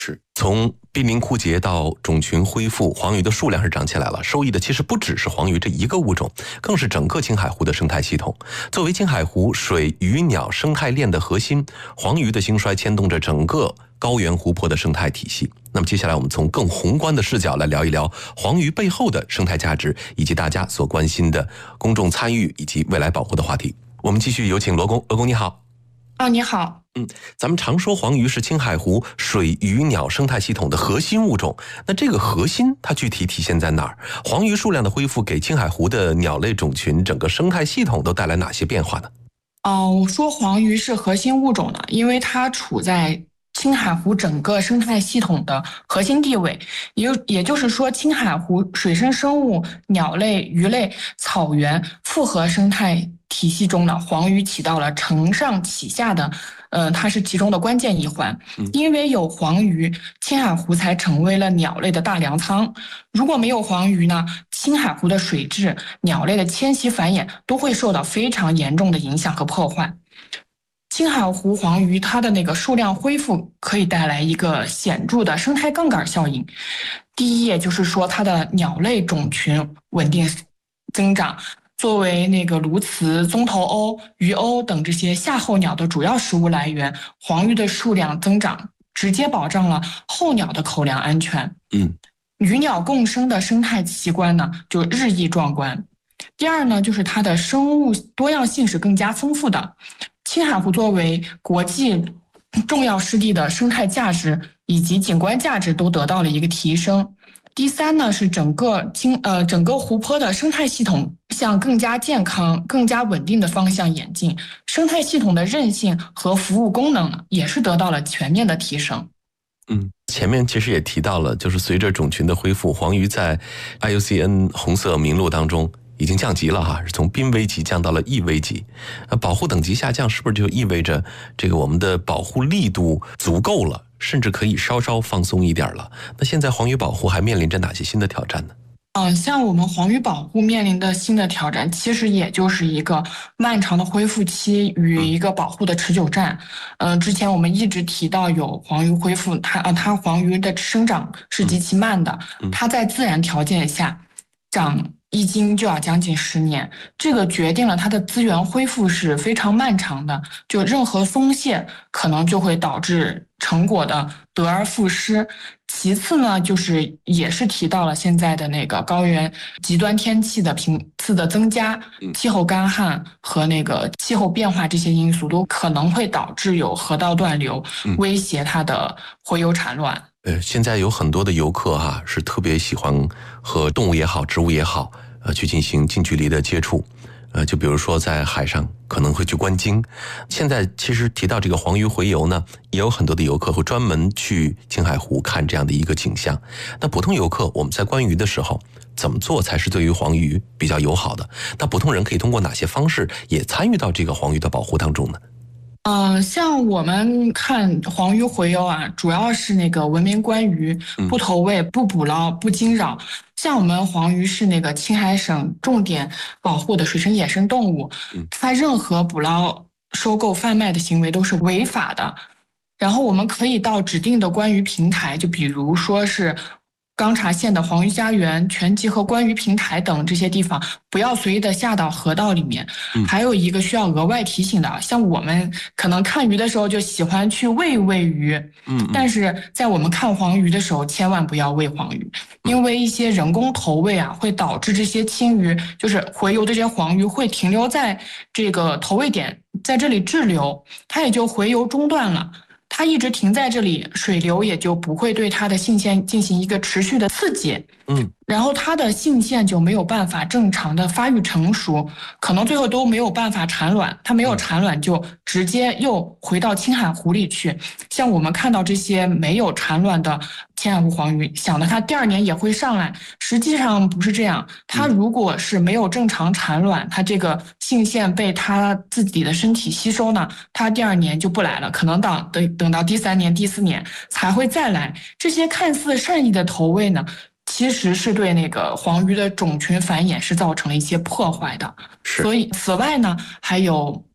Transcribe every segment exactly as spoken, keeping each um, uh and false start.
是从濒临枯竭到种群恢复，黄鱼的数量是涨起来了，受益的其实不只是黄鱼这一个物种，更是整个青海湖的生态系统。作为青海湖水鱼鸟生态链的核心，黄鱼的兴衰牵动着整个高原湖泊的生态体系。那么接下来我们从更宏观的视角来聊一聊黄鱼背后的生态价值，以及大家所关心的公众参与以及未来保护的话题。我们继续有请罗工。罗工你好。 哦，你好。 嗯，咱们常说黄鱼是青海湖水鱼鸟生态系统的核心物种，那这个核心它具体体现在哪儿？黄鱼数量的恢复给青海湖的鸟类种群整个生态系统都带来哪些变化呢？ 哦，我说黄鱼是核心物种呢，因为它处在青海湖整个生态系统的核心地位，也也就是说，青海湖水生生物、鸟类、鱼类、草原复合生态体系中呢，黄鱼起到了承上启下的，呃，它是其中的关键一环。因为有黄鱼，青海湖才成为了鸟类的大粮仓。如果没有黄鱼呢，青海湖的水质、鸟类的迁徙繁衍都会受到非常严重的影响和破坏。青海湖黄鱼它的那个数量恢复可以带来一个显著的生态杠杆效应。第一，也就是说它的鸟类种群稳定增长，作为那个鸬鹚、棕头鸥、鱼鸥等这些夏候鸟的主要食物来源，黄鱼的数量增长直接保障了候鸟的口粮安全。 嗯， 鱼鸟共生的生态奇观呢就日益壮观。第二呢，就是它的生物多样性是更加丰富的。青海湖作为国际重要湿地的生态价值以及景观价值都得到了一个提升。第三呢，是整个青呃整个湖泊的生态系统向更加健康、更加稳定的方向演进，生态系统的韧性和服务功能也是得到了全面的提升。 嗯，前面其实也提到了，就是随着种群的恢复，黄鱼在 I U C N 红色名录当中已经降级了哈，是从濒危级降到了易危级。保护等级下降，是不是就意味着这个我们的保护力度足够了，甚至可以稍稍放松一点了？那现在黄鱼保护还面临着哪些新的挑战呢？ 嗯，像我们黄鱼保护面临的新的挑战，其实也就是一个漫长的恢复期与一个保护的持久战。嗯、呃，之前我们一直提到有黄鱼恢复，它呃它黄鱼的生长是极其慢的，它在自然条件下长一斤就要将近十年，这个决定了它的资源恢复是非常漫长的，就任何松懈可能就会导致成果的得而复失。其次呢，就是也是提到了现在的那个高原极端天气的频次的增加，气候干旱和那个气候变化这些因素都可能会导致有河道断流，威胁它的洄游产卵。 呃，现在有很多的游客哈、啊，是特别喜欢和动物也好，植物也好，呃，去进行近距离的接触。呃，就比如说在海上可能会去观鲸。现在其实提到这个黄鱼洄游呢，也有很多的游客会专门去青海湖看这样的一个景象。那普通游客我们在观鱼的时候怎么做才是对于黄鱼比较友好的？那普通人可以通过哪些方式也参与到这个黄鱼的保护当中呢？ 嗯、呃，像我们看黄鱼洄游啊，主要是那个文明观鱼，不投喂、不捕捞、不惊扰。像我们黄鱼是那个青海省重点保护的水生野生动物，它任何捕捞、收购、贩卖的行为都是违法的。然后我们可以到指定的观鱼平台，就比如说是钢察县的黄鱼家园、全集合观鱼平台等这些地方，不要随意的下到河道里面。嗯、还有一个需要额外提醒的，像我们可能看鱼的时候就喜欢去喂喂鱼，嗯，但是在我们看黄鱼的时候，千万不要喂黄鱼，因为一些人工投喂啊，会导致这些青鱼，就是洄游的这些黄鱼会停留在这个投喂点，在这里滞留，它也就洄游中断了。它一直停在这里，水流也就不会对它的性腺进行一个持续的刺激，嗯，然后它的性腺就没有办法正常的发育成熟，可能最后都没有办法产卵，它没有产卵就直接又回到青海湖里去。像我们看到这些没有产卵的青海湖黄鱼，想的它第二年也会上来，实际上不是这样。它如果是没有正常产卵，它这个性腺被它自己的身体吸收呢，它第二年就不来了，可能等等等到第三年、第四年才会再来。这些看似善意的投喂呢，其实是对那个黄鱼的种群繁衍是造成了一些破坏的。所以此外呢，还有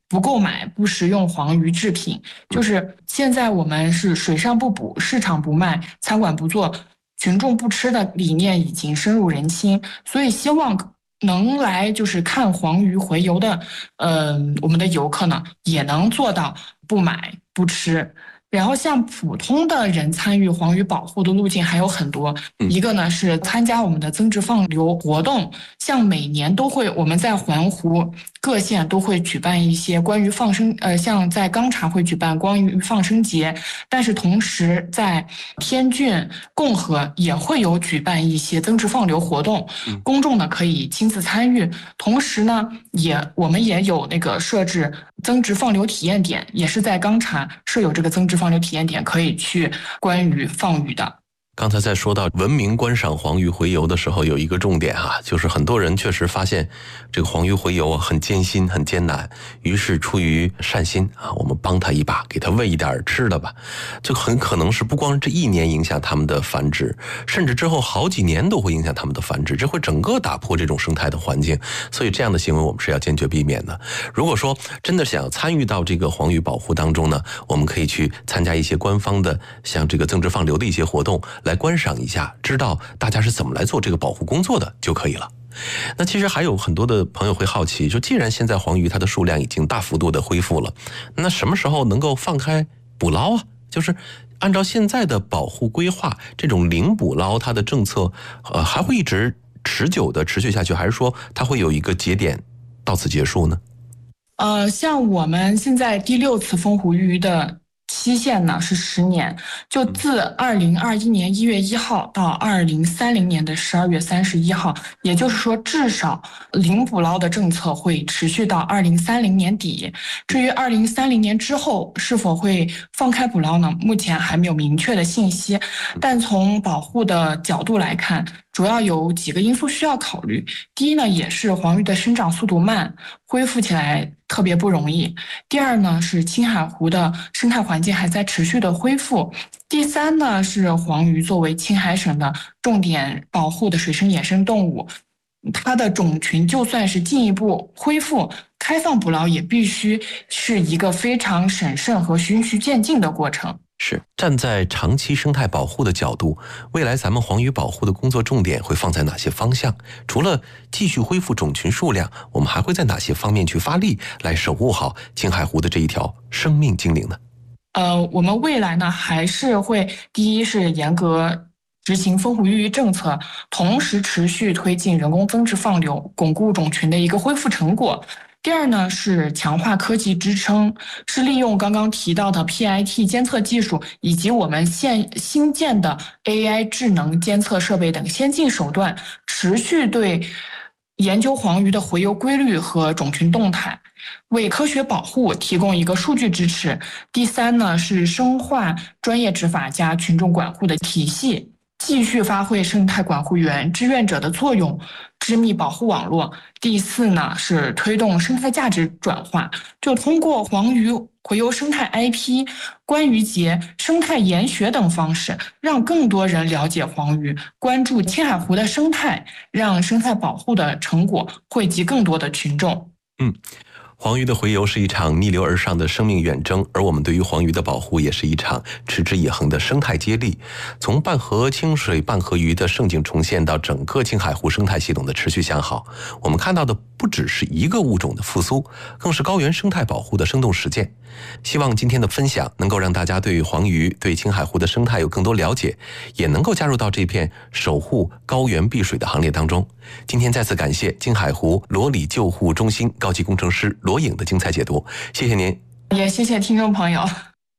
不购买不食用黄鱼制品。就是现在我们是水上不捕，市场不卖，餐馆不做，群众不吃的理念已经深入人心，所以希望能来就是看黄鱼洄游的，呃，我们的游客呢也能做到不买不吃。然后像普通的人参与黄鱼保护的路径还有很多，一个呢是参加我们的增值放流活动，像每年都会我们在环湖各县都会举办一些关于放生，呃，像在钢察会举办关于放生节，但是同时在天峻、共和也会有举办一些增值放流活动，公众呢可以亲自参与。同时呢，也我们也有那个设置增值放流体验点，也是在钢察设有这个增值放流体验点，可以去关于放鱼的。 刚才在说到文明观赏黄鱼洄游的时候，有一个重点哈、啊，就是很多人确实发现这个黄鱼洄游很艰辛、很艰难，于是出于善心啊，我们帮他一把，给他喂一点吃的吧。这很可能是不光这一年影响他们的繁殖，甚至之后好几年都会影响他们的繁殖，这会整个打破这种生态的环境。所以这样的行为我们是要坚决避免的。如果说真的想参与到这个黄鱼保护当中呢，我们可以去参加一些官方的像这个增值放流的一些活动，来观赏一下，知道大家是怎么来做这个保护工作的就可以了。那其实还有很多的朋友会好奇，就既然现在黄鱼它的数量已经大幅度的恢复了，那什么时候能够放开捕捞啊？就是按照现在的保护规划，这种零捕捞它的政策，呃，还会一直持久的持续下去，还是说它会有一个节点到此结束呢？ 呃，像我们现在第六次风湖鱼的期限呢是十年，就自二零二一年一月一号到二零三零年的十二月三十一号，也就是说，至少零捕捞的政策会持续到二零三零年底。至于二零三零年之后是否会放开捕捞呢？目前还没有明确的信息。但从保护的角度来看，主要有几个因素需要考虑。第一呢，也是黄鱼的生长速度慢，恢复起来特别不容易。第二呢，是青海湖的生态环境还在持续的恢复。第三呢，是黄鱼作为青海省的重点保护的水生野生动物，它的种群就算是进一步恢复，开放捕捞也必须是一个非常审慎和循序渐进的过程。 是站在长期生态保护的角度，未来咱们黄鱼保护的工作重点会放在哪些方向？除了继续恢复种群数量，我们还会在哪些方面去发力，来守护好青海湖的这一条生命精灵呢？ 呃，我们未来呢还是会，第一是严格执行风湖育育政策，同时持续推进人工增值放流，巩固种群的一个恢复成果。第二呢，是强化科技支撑，是利用刚刚提到的 P I T 监测技术以及我们现新建的 A I 智能监测设备等先进手段，持续对研究黄鱼的洄游规律和种群动态，为科学保护提供一个数据支持。第三呢，是深化专业执法加群众管护的体系，继续发挥生态管护员、志愿者的作用，织密保护网络。第四呢，是推动生态价值转化，就通过黄鱼洄游生态 I P、观鱼节、生态研学等方式，让更多人了解黄鱼，关注青海湖的生态，让生态保护的成果惠及更多的群众。 嗯。黄鱼的洄游是一场逆流而上的生命远征，而我们对于黄鱼的保护也是一场持之以恒的生态接力。从半河清水、半河鱼的盛景重现到整个青海湖生态系统的持续向好，我们看到的不只是一个物种的复苏，更是高原生态保护的生动实践。希望今天的分享能够让大家对黄鱼、对青海湖的生态有更多了解，也能够加入到这片守护高原碧水的行列当中。今天再次感谢青海湖罗里救护中心高级工程师罗颖的精彩解读，谢谢您， 也谢谢听众朋友。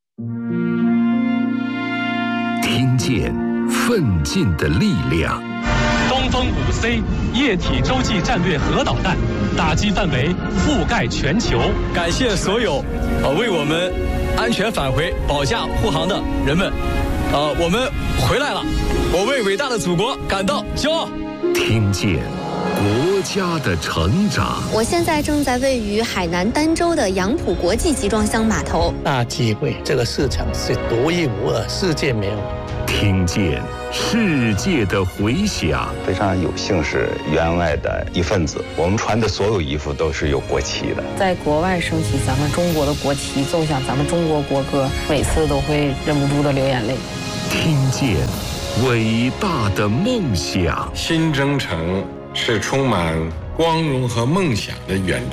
听见奋进的力量。 东风五 C 液体洲际战略核导弹打击范围覆盖全球。 感谢所有呃为我们安全返回保驾护航的人们，呃，我们回来了，我为伟大的祖国感到骄傲。 听见国家的成长。 我现在正在位于海南儋州的杨浦国际集装箱码头。 大机会，这个市场是独一无二，世界没有。 听见世界的回响。 非常有幸是员外的一份子，我们穿的所有衣服都是有国旗的。 在国外升起咱们中国的国旗，奏响咱们中国国歌，每次都会忍不住的流眼泪。 听见伟大的梦想。 新征程是充满光荣和梦想的远